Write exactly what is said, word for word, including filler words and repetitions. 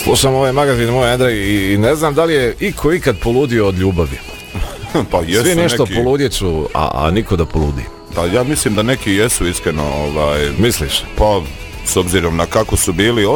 Slušam ovaj magazin moj Andrej i ne znam da li je iko ikad poludio od ljubavi. Pa jesu svi nešto neki... poludjeću, a, a niko da poludi. Pa ja mislim da neki jesu iskreno ovaj... Misliš? Pa s obzirom na kako su bili